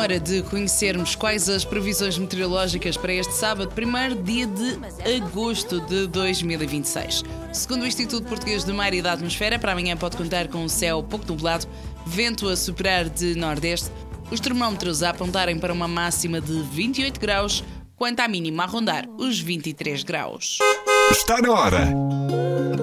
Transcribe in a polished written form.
hora de conhecermos quais as previsões meteorológicas para este sábado, primeiro dia de agosto de 2026. Segundo o Instituto Português do Mar e da Atmosfera, para amanhã pode contar com um céu pouco nublado, vento a soprar de nordeste, os termómetros a apontarem para uma máxima de 28 graus, quanto à mínima a rondar os 23 graus. Está na hora.